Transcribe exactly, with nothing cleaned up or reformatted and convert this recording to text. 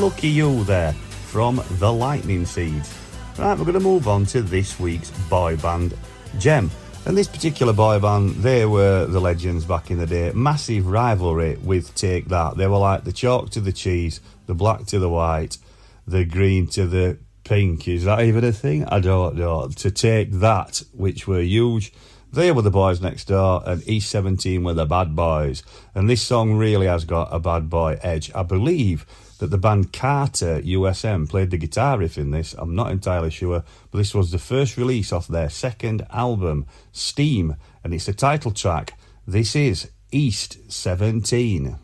Lucky You there from the Lightning Seeds. Right, we're going to move on to this week's boy band gem. And this particular boy band, they were the legends back in the day. Massive rivalry with Take That. They were like the chalk to the cheese, the black to the white, the green to the pink. Is that even a thing? I don't know. To Take That, which were huge. They were the Boys Next Door, and East seventeen were the Bad Boys. And this song really has got a bad boy edge. I believe that the band Carter U S M played the guitar riff in this. I'm not entirely sure, but this was the first release off their second album, Steam, and it's the title track. This is East seventeen.